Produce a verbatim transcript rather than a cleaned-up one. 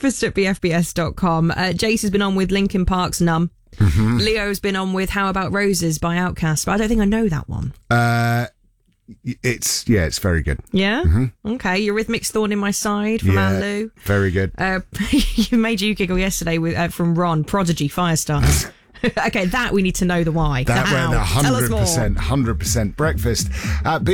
breakfast at b f b s dot com. Uh, Jace has been on with Linkin Park's Numb. Mm-hmm. Leo's been on with How About Roses by Outkast, but I don't think I know that one. Uh, it's, yeah, it's very good. Yeah? Mm-hmm. Okay, Eurythmics Thorn in My Side from yeah, Lou. Very good. Uh, you made you giggle yesterday with uh, from Ron, Prodigy, Firestarter. Okay, that we need to know the why. That the went how. one hundred percent, one hundred percent breakfast at